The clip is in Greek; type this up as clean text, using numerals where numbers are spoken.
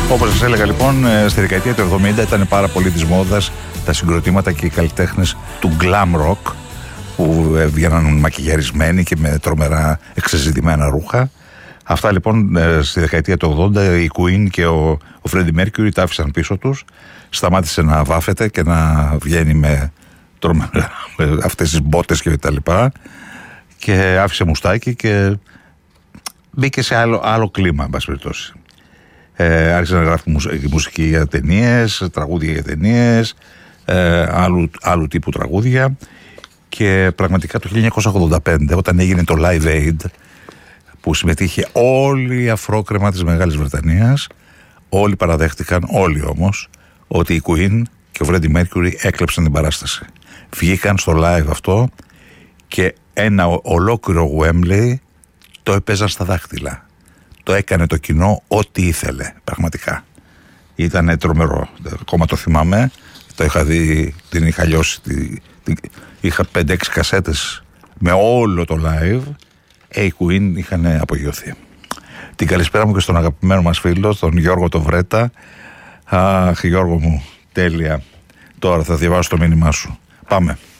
Όπως σας έλεγα λοιπόν, στη δεκαετία του 70 ήταν πάρα πολύ της μόδας τα συγκροτήματα και οι καλλιτέχνες του glam rock, που βγαίναν μακιγιαρισμένοι και με τρομερά εξεζητημένα ρούχα. Αυτά λοιπόν στη δεκαετία του 80 η Queen και ο Freddie Mercury τα άφησαν πίσω τους. Σταμάτησε να βάφεται και να βγαίνει με τρομερά αυτές τις μπότες και τα λοιπά, και άφησε μουστάκι και μπήκε σε άλλο κλίμα, εν πάση περιπτώσει. Άρχισε να γράφει μουσική για ταινίες, τραγούδια για ταινίες, άλλου τύπου τραγούδια, και πραγματικά το 1985, όταν έγινε το Live Aid, που συμμετείχε όλη η αφρόκρεμα της Μεγάλης Βρετανίας, όλοι παραδέχτηκαν, όλοι όμως, ότι η Queen και ο Freddie Mercury έκλεψαν την παράσταση. Βγήκαν στο live αυτό και ένα ολόκληρο Wembley το έπαιζαν στα δάχτυλα. Το έκανε το κοινό ό,τι ήθελε, πραγματικά. Ήτανε τρομερό. Ακόμα το θυμάμαι. Το είχα δει, την είχα λιώσει. Είχα 5-6 κασέτες με όλο το live. Οι Queen είχαν απογειωθεί. Την καλησπέρα μου και στον αγαπημένο μας φίλο, τον Γιώργο το Βρέτα. Αχ, Γιώργο μου, τέλεια. Τώρα θα διαβάσω το μήνυμά σου. Πάμε.